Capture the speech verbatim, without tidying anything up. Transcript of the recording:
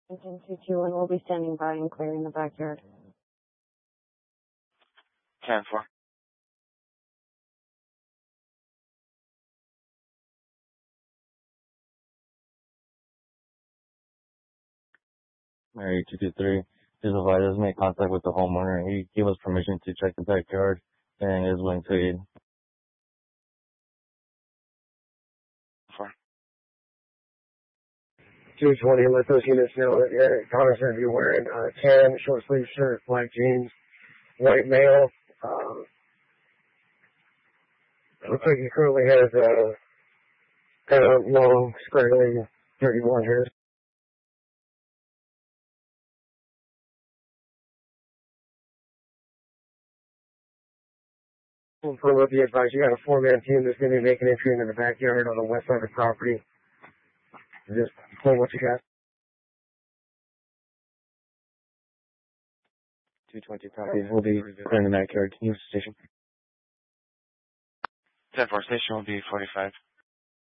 Engine two two one will be standing by and clearing the backyard. ten four. Mary two two three is advised has made contact with the homeowner. He gave us permission to check the backyard and is willing to aid. four. two twenty, let those units know that your Connor's going to be wearing a tan short sleeve shirt, black jeans, white male. Um, looks like he currently has a kind of long, scraggly, dirty blonde hair. Confirm with the advice, you got a four-man team that's going to be making entry into the backyard on the west side of the property. Just pull what you got. two twenty copies. We'll be clearing the backyard. Use the station. ten four, station will be forty-five.